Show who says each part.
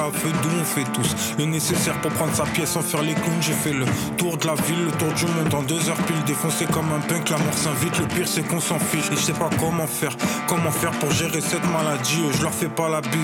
Speaker 1: à feu doux, on fait tous le nécessaire pour prendre sa pièce sans faire les clowns. J'ai fait le tour de la ville, le tour du monde en 2 heures pile, défoncé comme un punk, la mort s'invite. Le pire c'est qu'on s'en fiche et je sais pas comment faire pour gérer cette maladie. Je leur fais pas la bise.